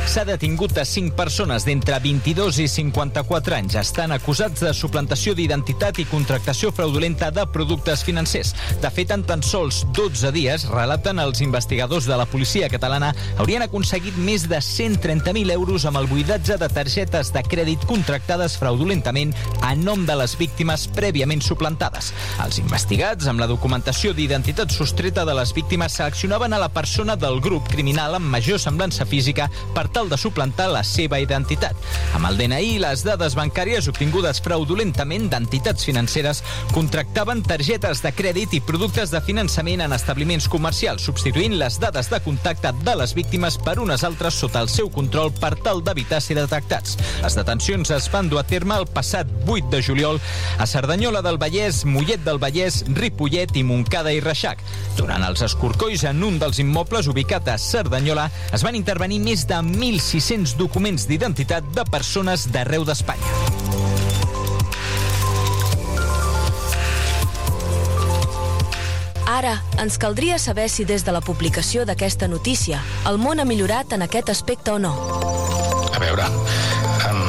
s'ha detingut a 5 persones d'entre 22 i 54 anys. Estan acusats de suplantació d'identitat i contractació fraudulenta de productes financers. De fet, en tan sols 12 dies, relaten els investigadors de la policia catalana, haurien aconseguit més de 130.000 euros amb el buidatge de targetes de crèdit contractades fraudulentament a nom de les víctimes prèviament suplantades. Els investigats, amb la documentació d'identitat sostreta de les víctimes, seleccionaven a la persona del grup criminal amb major semblança física per tal de suplantar la seva identitat. Amb el DNI i les dades bancàries obtingudes fraudulentament d'entitats financeres, contractaven targetes de crèdit i productes de finançament en establiments comercials, substituint les dades de contacte de les víctimes per unes altres sota el seu control per tal d'evitar ser detectats. Les detencions es van dur a terme el passat 8 de juliol a Cerdanyola del Vallès, Mollet del Vallès, Ripollet i Montcada i Reixac. Durant els escorcolls en un dels immobles ubicat a Cerdanyola es van intervenir més de 1.600 documents d'identitat de persones d'arreu d'Espanya. Ara, ens caldria saber si des de la publicació d'aquesta notícia el món ha millorat en aquest aspecte o no. A veure,